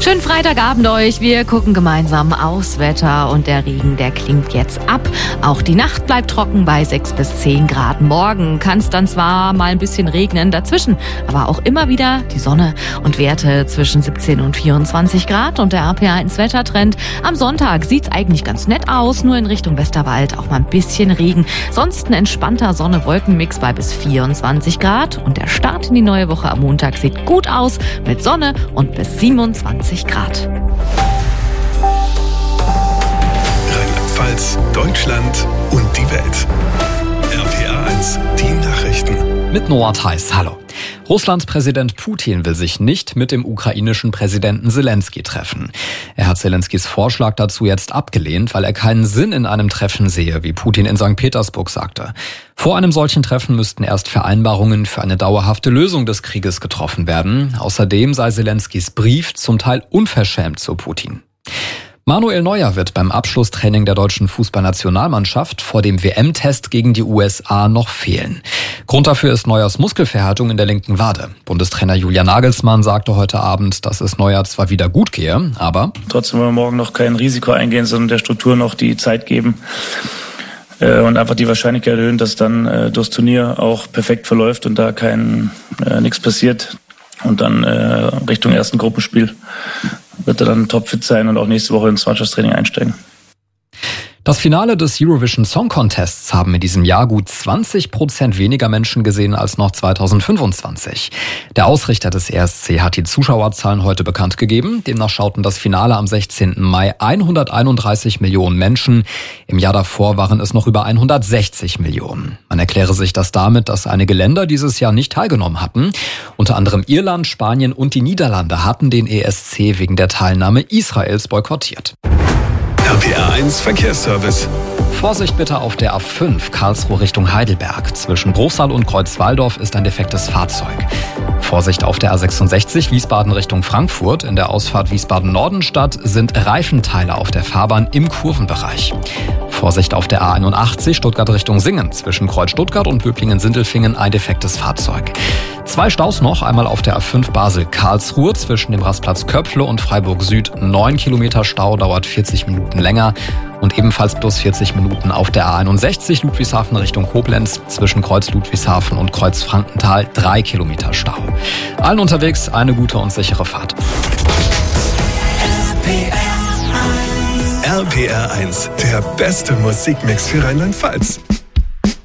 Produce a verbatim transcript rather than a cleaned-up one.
Schönen Freitagabend euch. Wir gucken gemeinsam aufs Wetter und der Regen, der klingt jetzt ab. Auch die Nacht bleibt trocken bei sechs bis zehn Grad. Morgen kann es dann zwar mal ein bisschen regnen, dazwischen aber auch immer wieder die Sonne und Werte zwischen siebzehn und vierundzwanzig Grad. Und der R P R eins Wettertrend. Am Sonntag sieht's eigentlich ganz nett aus, nur in Richtung Westerwald auch mal ein bisschen Regen. Sonst ein entspannter Sonne-Wolken-Mix bei bis vierundzwanzig Grad. Und der Start in die neue Woche am Montag sieht gut aus mit Sonne und bis siebenundzwanzig Grad. Rheinland-Pfalz, Deutschland und die Welt. R P R eins, die Nachrichten. Mit Noah Theis, hallo. Russlands Präsident Putin will sich nicht mit dem ukrainischen Präsidenten Selenskyj treffen. Er hat Selenskys Vorschlag dazu jetzt abgelehnt, weil er keinen Sinn in einem Treffen sehe, wie Putin in Sankt Petersburg sagte. Vor einem solchen Treffen müssten erst Vereinbarungen für eine dauerhafte Lösung des Krieges getroffen werden. Außerdem sei Selenskys Brief zum Teil unverschämt zu Putin. Manuel Neuer wird beim Abschlusstraining der deutschen Fußballnationalmannschaft vor dem W M-Test gegen die U S A noch fehlen. Grund dafür ist Neuers Muskelverhärtung in der linken Wade. Bundestrainer Julian Nagelsmann sagte heute Abend, dass es Neuer zwar wieder gut gehe, aber trotzdem wollen wir morgen noch kein Risiko eingehen, sondern der Struktur noch die Zeit geben äh, und einfach die Wahrscheinlichkeit erhöhen, dass dann äh, das Turnier auch perfekt verläuft und da kein äh, nichts passiert. Und dann äh, Richtung ersten Gruppenspiel wird er dann topfit sein und auch nächste Woche ins Mannschaftstraining einsteigen. Das Finale des Eurovision Song Contests haben in diesem Jahr gut zwanzig Prozent weniger Menschen gesehen als noch zweitausendfünfundzwanzig. Der Ausrichter des E S C hat die Zuschauerzahlen heute bekannt gegeben. Demnach schauten das Finale am sechzehnten Mai hunderteinunddreißig Millionen Menschen. Im Jahr davor waren es noch über hundertsechzig Millionen. Man erkläre sich das damit, dass einige Länder dieses Jahr nicht teilgenommen hatten. Unter anderem Irland, Spanien und die Niederlande hatten den E S C wegen der Teilnahme Israels boykottiert. R P R eins Verkehrsservice. Vorsicht bitte auf der A fünf Karlsruhe Richtung Heidelberg. Zwischen Bruchsal und Kreuzwaldorf ist ein defektes Fahrzeug. Vorsicht auf der A sechsundsechzig Wiesbaden Richtung Frankfurt. In der Ausfahrt Wiesbaden-Nordenstadt sind Reifenteile auf der Fahrbahn im Kurvenbereich. Vorsicht auf der A einundachtzig Stuttgart Richtung Singen. Zwischen Kreuz Stuttgart und Böblingen-Sindelfingen ein defektes Fahrzeug. Zwei Staus noch, einmal auf der A fünf Basel-Karlsruhe zwischen dem Rastplatz Köpfle und Freiburg Süd. Neun Kilometer Stau, dauert vierzig Minuten länger. Und ebenfalls plus vierzig Minuten auf der A einundsechzig Ludwigshafen Richtung Koblenz zwischen Kreuz Ludwigshafen und Kreuz Frankenthal. Drei Kilometer Stau. Allen unterwegs eine gute und sichere Fahrt. R P R eins, der beste Musikmix für Rheinland-Pfalz.